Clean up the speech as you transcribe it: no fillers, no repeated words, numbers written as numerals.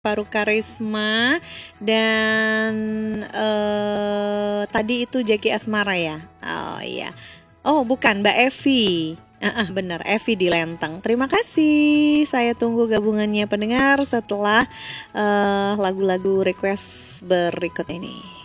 Paru Karisma dan tadi itu Jaki Asmara ya. Oh iya. Oh bukan, Mbak Evi. Benar, Evi di Lenteng. Terima kasih. Saya tunggu gabungannya pendengar setelah lagu-lagu request berikut ini.